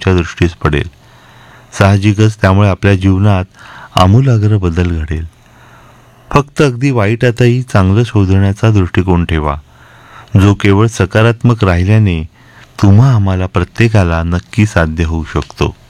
तुमच्या दृष्टीस पडेल. साहजिकच त्यामुळे आपल्या जीवनात आमूलाग्र बदल घडेल. फक्त अगदी वाईटातही चांगलं शोधण्याचा दृष्टिकोन ठेवा, जो केवळ सकारात्मक राहिल्याने आम्हाला प्रत्येकाला नक्की साध्य होऊ शकतो.